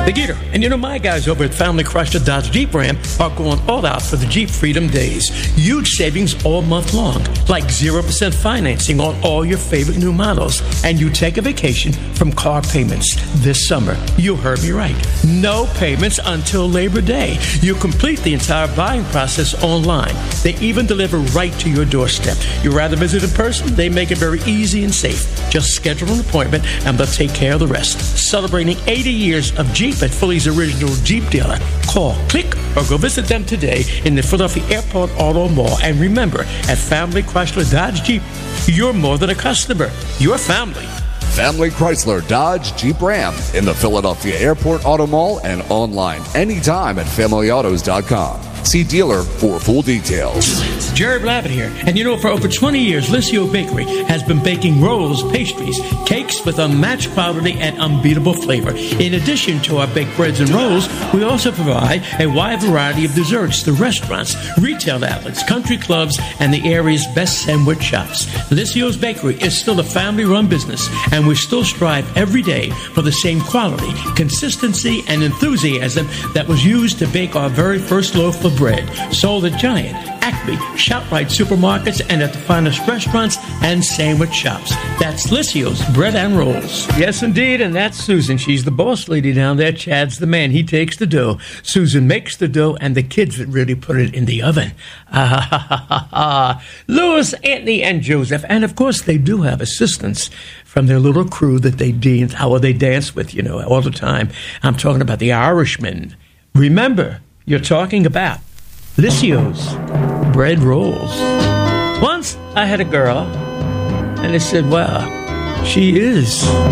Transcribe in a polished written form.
the Gator. And you know, my guys over at Family Chrysler Dodge Jeep Ram are going all out for the Jeep Freedom Days. Huge savings all month long, like 0% financing on all your favorite new models. And you take a vacation from car payments this summer. You heard me right. No payments until Labor Day. You complete the entire buying process online. They even deliver right to your doorstep. You rather visit in person? They make it very easy and safe. Just schedule an appointment and they'll take care of the rest. Celebrating 80 years of Jeep at Philly's original Jeep dealer. Call, click, or go visit them today in the Philadelphia Airport Auto Mall. And remember, at Family Chrysler Dodge Jeep, you're more than a customer. You're family. Family Chrysler Dodge Jeep Ram in the Philadelphia Airport Auto Mall and online anytime at FamilyAutos.com. See dealer for full details. Jerry Blavitt here. And you know, for over 20 years, Licio Bakery has been baking rolls, pastries, cakes with unmatched quality and unbeatable flavor. In addition to our baked breads and rolls, we also provide a wide variety of desserts to restaurants, retail outlets, country clubs, and the area's best sandwich shops. Licio's Bakery is still a family-run business, and we still strive every day for the same quality, consistency, and enthusiasm that was used to bake our very first loaf of bread. Sold at Giant, Acme, ShopRite supermarkets, and at the finest restaurants and sandwich shops. That's Licio's Bread and Rolls. Yes, indeed, and that's Susan. She's the boss lady down there. Chad's the man. He takes the dough. Susan makes the dough, and the kids would really put it in the oven. Louis, Anthony, and Joseph. And, of course, they do have assistants from their little crew that they dance with, you know, all the time. I'm talking about the Irishmen. Remember, you're talking about Licio's bread rolls. Once I had a girl, and they said, wow, she is